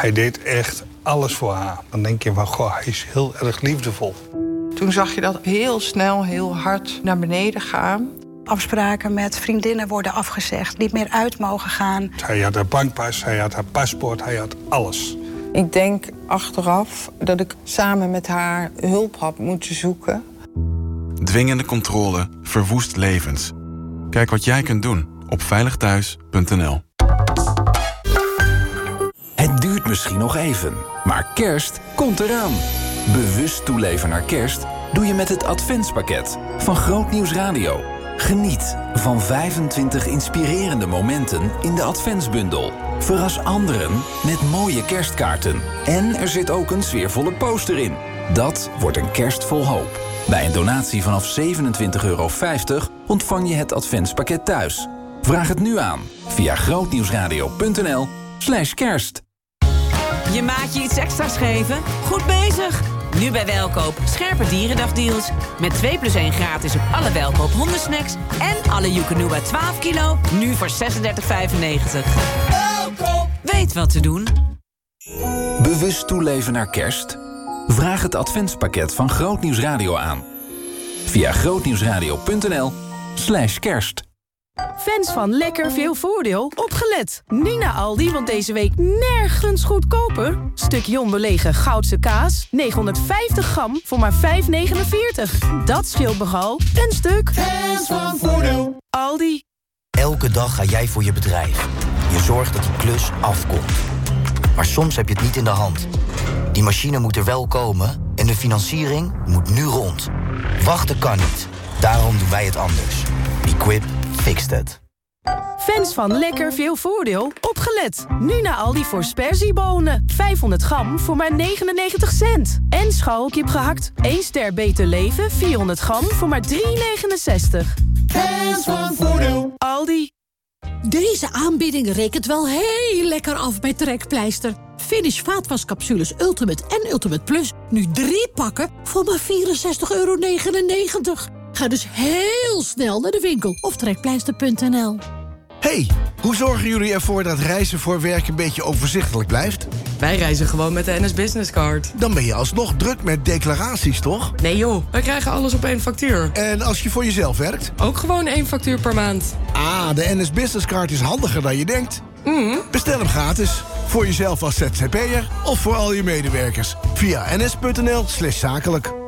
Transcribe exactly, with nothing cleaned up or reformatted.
Hij deed echt alles voor haar. Dan denk je van, goh, hij is heel erg liefdevol. Toen zag je dat heel snel, heel hard naar beneden gaan. Afspraken met vriendinnen worden afgezegd, niet meer uit mogen gaan. Hij had haar bankpas, hij had haar paspoort, hij had alles. Ik denk achteraf dat ik samen met haar hulp had moeten zoeken. Dwingende controle verwoest levens. Kijk wat jij kunt doen op veilig thuis punt n l. Het duurt misschien nog even, maar kerst komt eraan. Bewust toeleven naar kerst doe je met het adventspakket van Groot Nieuws Radio. Geniet van vijfentwintig inspirerende momenten in de adventsbundel. Verras anderen met mooie kerstkaarten. En er zit ook een sfeervolle poster in. Dat wordt een kerst vol hoop. Bij een donatie vanaf zevenentwintig euro vijftig ontvang je het adventspakket thuis. Vraag het nu aan via grootnieuwsradio punt n l slash kerst. Je maatje iets extra's geven? Goed bezig! Nu bij Welkoop. Scherpe dierendagdeals. Met twee plus één gratis op alle Welkoop hondensnacks. En alle Joekanuba twaalf kilo. Nu voor zesendertig vijfennegentig. Welkoop! Weet wat te doen. Bewust toeleven naar kerst? Vraag het adventspakket van Groot Nieuws Radio aan. Via grootnieuwsradio punt n l slash kerst. Fans van lekker veel voordeel, opgelet. Nu naar Aldi, want deze week nergens goedkoper. Stukje onbelegen Goudse kaas, negenhonderdvijftig gram voor maar vijf negenenveertig. Dat scheelt nogal een stuk. Fans van voordeel. Aldi. Elke dag ga jij voor je bedrijf. Je zorgt dat die klus afkomt. Maar soms heb je het niet in de hand. Die machine moet er wel komen en de financiering moet nu rond. Wachten kan niet. Daarom doen wij het anders. Equip fixt het. Fans van lekker veel voordeel, opgelet. Nu naar Aldi voor sperziebonen. vijfhonderd gram voor maar negenennegentig cent. En scharrelkip gehakt, één ster beter leven, vierhonderd gram voor maar drie negenenzestig. Fans van voordeel. Aldi. Deze aanbieding rekent wel heel lekker af bij Trekpleister. Finish vaatwascapsules Ultimate en Ultimate Plus. Nu drie pakken voor maar vierenzestig euro negenennegentig. Ga dus heel snel naar de winkel of trekpleister punt n l. Hey, hoe zorgen jullie ervoor dat reizen voor werk een beetje overzichtelijk blijft? Wij reizen gewoon met de N S Business Card. Dan ben je alsnog druk met declaraties, toch? Nee joh, wij krijgen alles op één factuur. En als je voor jezelf werkt? Ook gewoon één factuur per maand. Ah, de N S Business Card is handiger dan je denkt. Mm. Bestel hem gratis. Voor jezelf als Z Z P'er of voor al je medewerkers. Via ns punt n l slash zakelijk.